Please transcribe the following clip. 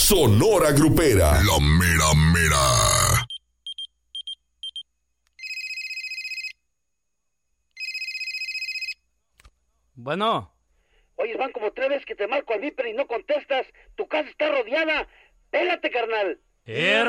Sonora Grupera. La mera mera. Bueno. Oye, van como 3 veces que te marco al Viper y no contestas. Tu casa está rodeada. Pélate, carnal.